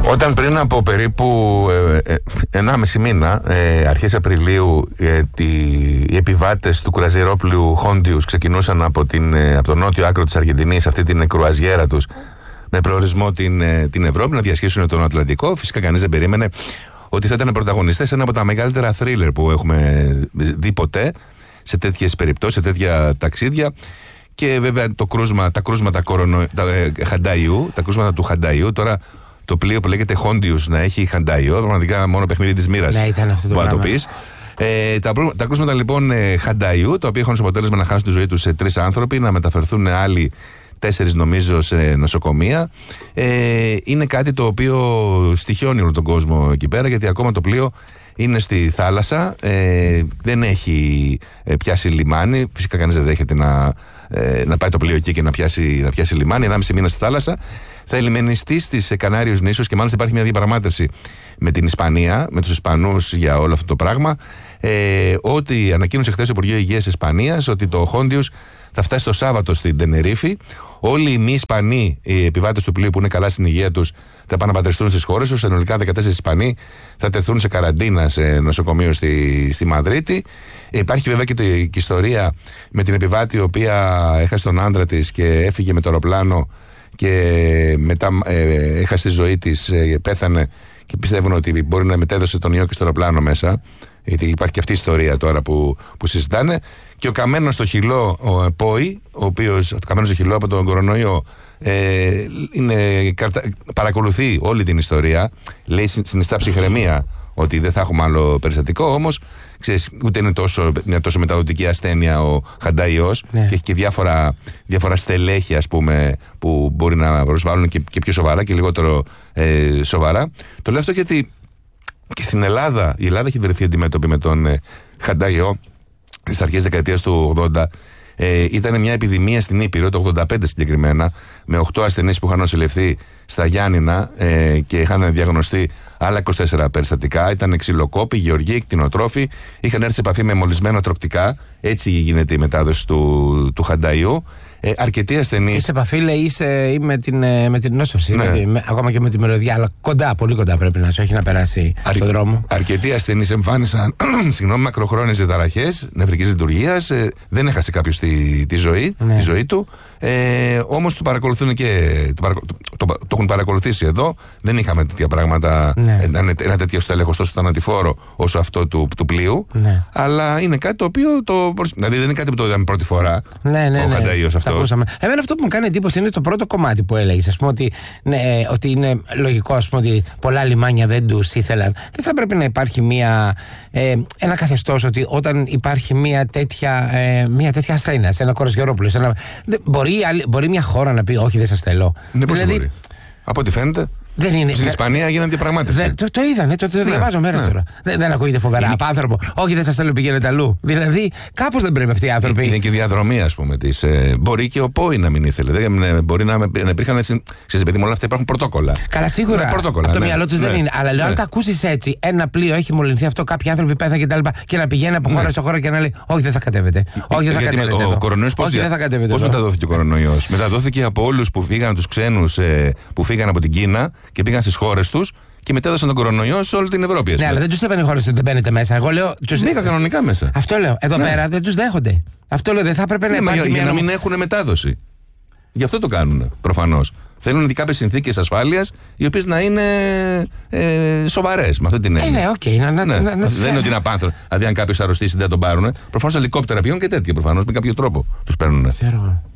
Όταν πριν από περίπου 1,5 μήνα, αρχές Απριλίου, οι επιβάτες του κουραζιερόπλοιου Χόντιους ξεκινούσαν από το νότιο άκρο της Αργεντινής, αυτή την κρουαζιέρα τους, με προορισμό την Ευρώπη, να διασχίσουν τον Ατλαντικό. Φυσικά κανείς δεν περίμενε ότι θα ήταν πρωταγωνιστές σε ένα από τα μεγαλύτερα θρίλερ που έχουμε δει ποτέ σε τέτοιες περιπτώσεις, σε τέτοια ταξίδια. Και βέβαια τα κρούσματα του Χανταϊού, τώρα το πλοίο που λέγεται Χόντιους να έχει Χανταϊό, πραγματικά μόνο παιχνίδι της μοίρας. Ναι, ήταν αυτό το πράγμα. Τα κρούσματα λοιπόν Χανταϊού, τα οποία έχουν ως αποτέλεσμα να χάσουν τη ζωή τους σε 3 άνθρωποι, να μεταφερθούν άλλοι 4 νομίζω σε νοσοκομεία, είναι κάτι το οποίο στοιχιώνει όλο τον κόσμο εκεί πέρα, γιατί ακόμα το πλοίο είναι στη θάλασσα, δεν έχει πιάσει λιμάνι. Φυσικά κανείς δεν δέχεται να πάει το πλοίο εκεί και να πιάσει λιμάνι. 1,5 μήνα στη θάλασσα. Θα ελιμενιστεί στις Κανάριους νήσους και μάλιστα υπάρχει μια διαπραγμάτευση με την Ισπανία, με τους Ισπανούς για όλο αυτό το πράγμα. Ότι ανακοίνωσε χθες το Υπουργείο Υγείας της Ισπανίας ότι το Χόντιους θα φτάσει το Σάββατο στην Τενερίφη. Όλοι οι μη Ισπανοί, οι επιβάτες του πλοίου που είναι καλά στην υγεία τους, θα πάνε να πατριστούν στις χώρες τους. Συνολικά 14 Ισπανοί θα τεθούν σε καραντίνα σε νοσοκομείο στη Μαδρίτη. Υπάρχει βέβαια και η ιστορία με την επιβάτη, η οποία έχασε τον άντρα της και έφυγε με το αεροπλάνο και μετά έχασε τη ζωή της, πέθανε και πιστεύουν ότι μπορεί να μετέδωσε τον ιό και στο αεροπλάνο μέσα. Γιατί υπάρχει και αυτή η ιστορία τώρα που συζητάνε. Και ο καμένος στο χυλό, ο Πόη, ο οποίος, το καμένος στο χυλό από τον κορονοϊό, παρακολουθεί όλη την ιστορία. Λέει, συνιστά ψυχραιμία ότι δεν θα έχουμε άλλο περιστατικό. Όμως, ξέρεις, ούτε είναι μια τόσο μεταδοτική ασθένεια ο Χανταϊός, ναι. Και έχει και διάφορα στελέχη, ας πούμε, που μπορεί να προσβάλλουν και πιο σοβαρά και λιγότερο σοβαρά. Το λέω αυτό γιατί και στην Ελλάδα, η Ελλάδα έχει βρεθεί αντιμέτωπη με τον Χανταϊό στις αρχές δεκαετίας του 80. Ήταν μια επιδημία στην Ήπειρο, το 85 συγκεκριμένα, με 8 ασθενείς που είχαν νοσηλευθεί στα Γιάννηνα και είχαν διαγνωστεί άλλα 24 περιστατικά. Ήταν ξυλοκόποι, γεωργοί, κτηνοτρόφοι, είχαν έρθει σε επαφή με μολυσμένα τροκτικά. Έτσι γίνεται η μετάδοση του Χανταϊού. Αρκετοί ασθενείς. Είσαι επαφή, λέει, με την νόσφαιρση, ναι. Ακόμα και με τη μυρωδιά, αλλά κοντά, πολύ κοντά πρέπει να σου έχει να περάσει στον δρόμο. Αρκετοί ασθενείς εμφάνισαν μακροχρόνιες διαταραχές νευρικής λειτουργίας. Δεν έχασε κάποιος τη ζωή του. Όμως το παρακολουθούν και το έχουν παρακολουθήσει εδώ. Δεν είχαμε τέτοια πράγματα, ναι. Ένα τέτοιο στέλεχος τόσο θανατηφόρο όσο αυτό του πλοίου. Ναι. Αλλά είναι κάτι το οποίο. Δηλαδή δεν είναι κάτι που το είδαμε πρώτη φορά. Ναι. Ο Χανταϊός αυτό. Εμένα αυτό που μου κάνει εντύπωση είναι το πρώτο κομμάτι που έλεγες. Ας πούμε ότι είναι λογικό, ας πούμε, ότι πολλά λιμάνια δεν τους ήθελαν. Δεν θα πρέπει να υπάρχει ένα καθεστώς ότι όταν υπάρχει μια τέτοια ασθένεια σε ένα κοροζιερόπλοιο, μπορεί μια χώρα να πει όχι, δεν σας θέλω. Ναι, πώς μπορεί. Από ό,τι φαίνεται. Στην Ισπανία γίνανε διαπραγμάτευση. Το είδανε, το διαβάζω μέρες τώρα. Δεν ακούγεται φοβερά από άνθρωπο. Όχι, δεν σας θέλω, πηγαίνετε αλλού. Δηλαδή, κάπως δεν πρέπει αυτοί οι άνθρωποι. Είναι και διαδρομή, ας πούμε. Μπορεί και ο Πόη να μην ήθελε. Μπορεί να υπήρχαν. Ξέρετε, παιδί μου, όλα αυτά υπάρχουν πρωτόκολλα. Καλά, σίγουρα. Από το μυαλό του δεν είναι. Αλλά λέω, αν το ακούσει έτσι, ένα πλοίο έχει μολυνθεί αυτό, κάποιοι άνθρωποι πέθανε κτλ. Και να πηγαίνει από χώρα σε χώρα και να λέει, όχι, δεν θα κατέβετε. Όχι, δεν θα κατέβετε. Ο κορονοϊός πώς μεταδόθηκε ο κορονοϊός? Μεταδόθηκε από όλους που φύγαν, τους ξένους που φύγαν από την Κίνα και πήγαν στις χώρες τους και μετέδωσαν τον κορονοϊό σε όλη την Ευρώπη. Ναι, αλλά δεν τους είπαν οι χώρες ότι δεν μπαίνετε μέσα. Εγώ λέω. Μπήκα κανονικά μέσα. Αυτό λέω. Εδώ πέρα δεν τους δέχονται. Αυτό λέω, δεν θα έπρεπε να υπάρχει. Για να μην έχουν μετάδοση. Γι' αυτό το κάνουν προφανώς. Θέλουν κάποιες συνθήκες ασφάλειας οι οποίες να είναι σοβαρές. Με αυτή την έννοια. Ναι, οκ. Δεν είναι ότι είναι απάνθρωπο. Δηλαδή, αν κάποιος αρρωστήσει, δεν τον πάρουν. Προφανώς ελικόπτερα πηγαίνουν και τέτοια. Προφανώς με κάποιο τρόπο τους παίρνουν. Ξέρω.